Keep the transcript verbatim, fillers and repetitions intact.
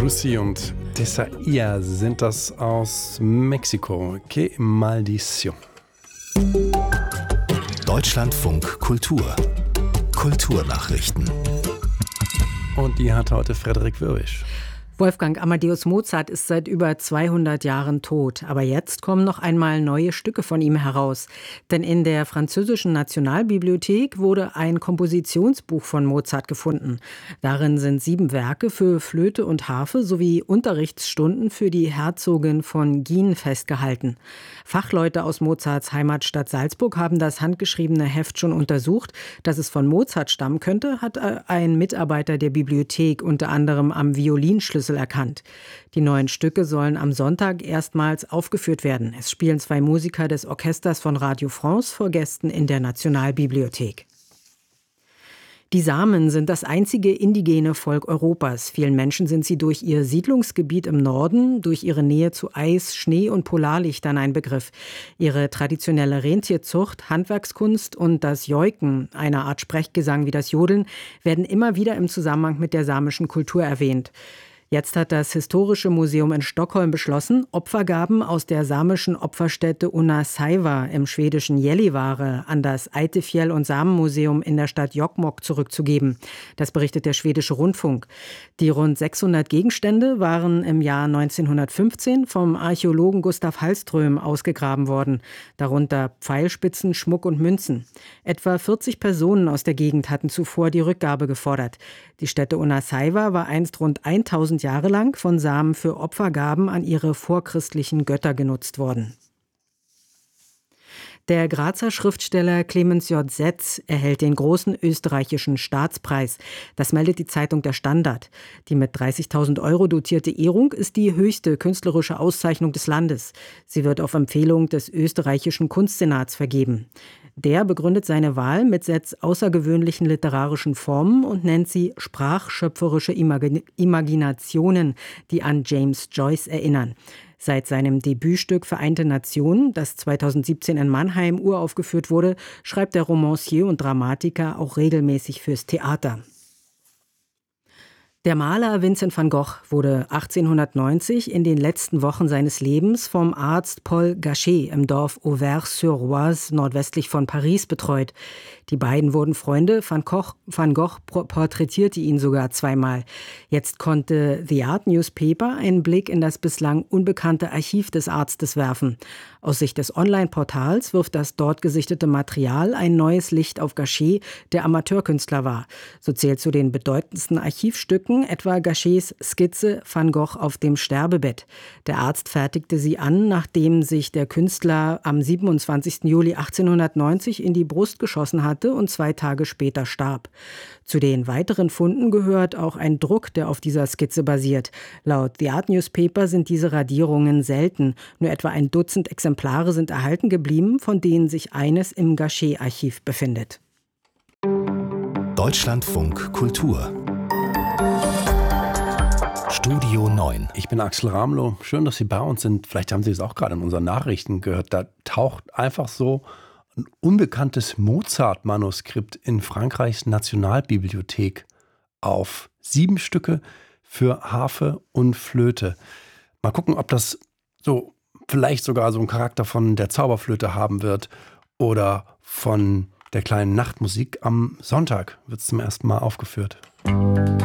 Lucy und Tessaia sind das aus Mexiko. Que maldición. Deutschlandfunk Kultur. Kulturnachrichten. Und die hat heute Frederik Wirwisch. Wolfgang Amadeus Mozart ist seit über zweihundert Jahren tot. Aber jetzt kommen noch einmal neue Stücke von ihm heraus. Denn in der französischen Nationalbibliothek wurde ein Kompositionsbuch von Mozart gefunden. Darin sind sieben Werke für Flöte und Harfe sowie Unterrichtsstunden für die Herzogin von Guin festgehalten. Fachleute aus Mozarts Heimatstadt Salzburg haben das handgeschriebene Heft schon untersucht. Dass es von Mozart stammen könnte, hat ein Mitarbeiter der Bibliothek unter anderem am Violinschlüssel erkannt. Die neuen Stücke sollen am Sonntag erstmals aufgeführt werden. Es spielen zwei Musiker des Orchesters von Radio France vor Gästen in der Nationalbibliothek. Die Samen sind das einzige indigene Volk Europas. Vielen Menschen sind sie durch ihr Siedlungsgebiet im Norden, durch ihre Nähe zu Eis, Schnee und Polarlichtern ein Begriff. Ihre traditionelle Rentierzucht, Handwerkskunst und das Joiken, eine Art Sprechgesang wie das Jodeln, werden immer wieder im Zusammenhang mit der samischen Kultur erwähnt. Jetzt hat das Historische Museum in Stockholm beschlossen, Opfergaben aus der samischen Opferstätte Unnasaiva im schwedischen Gällivare an das Eidefjäll- und Samenmuseum in der Stadt Jokkmokk zurückzugeben. Das berichtet der schwedische Rundfunk. Die rund sechshundert Gegenstände waren im Jahr neunzehnhundertfünfzehn vom Archäologen Gustav Hallström ausgegraben worden, darunter Pfeilspitzen, Schmuck und Münzen. Etwa vierzig Personen aus der Gegend hatten zuvor die Rückgabe gefordert. Die Stätte Unnasaiva war einst rund tausend Jahre lang von Samen für Opfergaben an ihre vorchristlichen Götter genutzt worden. Der Grazer Schriftsteller Clemens J. Setz erhält den großen österreichischen Staatspreis. Das meldet die Zeitung Der Standard. Die mit dreißigtausend Euro dotierte Ehrung ist die höchste künstlerische Auszeichnung des Landes. Sie wird auf Empfehlung des österreichischen Kunstsenats vergeben. Der begründet seine Wahl mit Setz' außergewöhnlichen literarischen Formen und nennt sie sprachschöpferische Imag- Imaginationen, die an James Joyce erinnern. Seit seinem Debütstück Vereinte Nationen, das zweitausendsiebzehn in Mannheim uraufgeführt wurde, schreibt der Romancier und Dramatiker auch regelmäßig fürs Theater. Der Maler Vincent van Gogh wurde achtzehnhundertneunzig in den letzten Wochen seines Lebens vom Arzt Paul Gachet im Dorf Auvers-sur-Oise nordwestlich von Paris betreut. Die beiden wurden Freunde. Van Gogh, Van Gogh porträtierte ihn sogar zweimal. Jetzt konnte The Art Newspaper einen Blick in das bislang unbekannte Archiv des Arztes werfen. Aus Sicht des Online-Portals wirft das dort gesichtete Material ein neues Licht auf Gachet, der Amateurkünstler war. So zählt zu den bedeutendsten Archivstücken etwa Gachets Skizze Van Gogh auf dem Sterbebett. Der Arzt fertigte sie an, nachdem sich der Künstler am siebenundzwanzigsten Juli achtzehnhundertneunzig in die Brust geschossen hatte und zwei Tage später starb. Zu den weiteren Funden gehört auch ein Druck, der auf dieser Skizze basiert. Laut The Art Newspaper sind diese Radierungen selten. Nur etwa ein Dutzend Exemplare sind erhalten geblieben, von denen sich eines im Gachet-Archiv befindet. Deutschlandfunk Kultur. Studio neun. Ich bin Axel Ramlow. Schön, dass Sie bei uns sind. Vielleicht haben Sie es auch gerade in unseren Nachrichten gehört. Da taucht einfach so ein unbekanntes Mozart-Manuskript in Frankreichs Nationalbibliothek auf. Sieben Stücke für Harfe und Flöte. Mal gucken, ob das so vielleicht sogar so einen Charakter von der Zauberflöte haben wird oder von der kleinen Nachtmusik. Am Sonntag wird es zum ersten Mal aufgeführt.